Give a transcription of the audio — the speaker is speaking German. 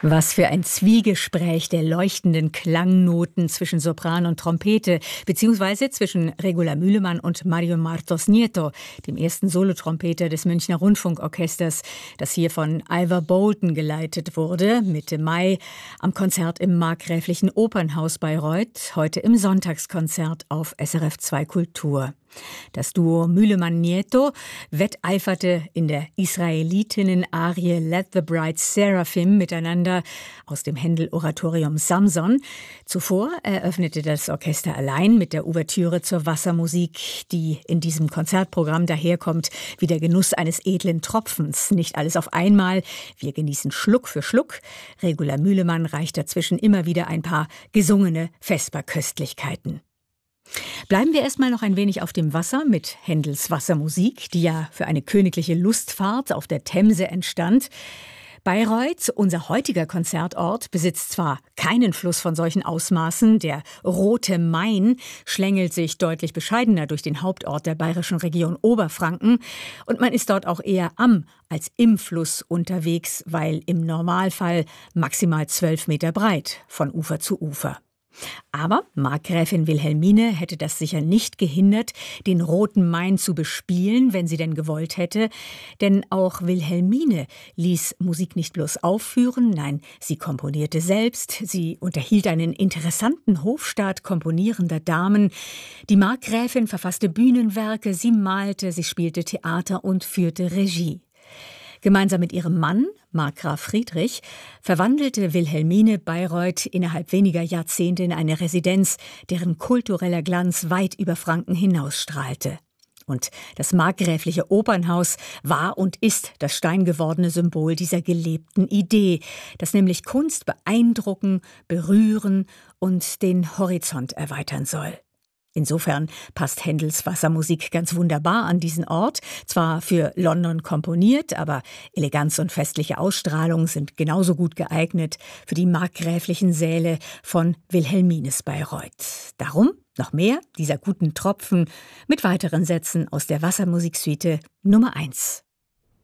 Was für ein Zwiegespräch der leuchtenden Klangnoten zwischen Sopran und Trompete, beziehungsweise zwischen Regula Mühlemann und Mario Martos Nieto, dem ersten Solotrompeter des Münchner Rundfunkorchesters, das hier von Ivor Bolton geleitet wurde, Mitte Mai am Konzert im Markgräflichen Opernhaus Bayreuth, heute im Sonntagskonzert auf SRF 2 Kultur. Das Duo Mühlemann-Nieto wetteiferte in der Israelitinnen-Arie Let the Bright Seraphim miteinander aus dem Händel-Oratorium Samson. Zuvor eröffnete das Orchester allein mit der Ouvertüre zur Wassermusik, die in diesem Konzertprogramm daherkommt wie der Genuss eines edlen Tropfens. Nicht alles auf einmal, wir genießen Schluck für Schluck. Regula Mühlemann reicht dazwischen immer wieder ein paar gesungene Vesperköstlichkeiten. Bleiben wir erstmal noch ein wenig auf dem Wasser mit Händels Wassermusik, die ja für eine königliche Lustfahrt auf der Themse entstand. Bayreuth, unser heutiger Konzertort, besitzt zwar keinen Fluss von solchen Ausmaßen, der Rote Main schlängelt sich deutlich bescheidener durch den Hauptort der bayerischen Region Oberfranken und man ist dort auch eher am als im Fluss unterwegs, weil im Normalfall maximal 12 Meter breit von Ufer zu Ufer. Aber Markgräfin Wilhelmine hätte das sicher nicht gehindert, den Roten Main zu bespielen, wenn sie denn gewollt hätte. Denn auch Wilhelmine ließ Musik nicht bloß aufführen, nein, sie komponierte selbst. Sie unterhielt einen interessanten Hofstaat komponierender Damen. Die Markgräfin verfasste Bühnenwerke, sie malte, sie spielte Theater und führte Regie. Gemeinsam mit ihrem Mann, Markgraf Friedrich, verwandelte Wilhelmine Bayreuth innerhalb weniger Jahrzehnte in eine Residenz, deren kultureller Glanz weit über Franken hinausstrahlte. Und das markgräfliche Opernhaus war und ist das steingewordene Symbol dieser gelebten Idee, dass nämlich Kunst beeindrucken, berühren und den Horizont erweitern soll. Insofern passt Händels Wassermusik ganz wunderbar an diesen Ort. Zwar für London komponiert, aber Eleganz und festliche Ausstrahlung sind genauso gut geeignet für die markgräflichen Säle von Wilhelmines Bayreuth. Darum noch mehr dieser guten Tropfen mit weiteren Sätzen aus der Wassermusiksuite Nummer 1.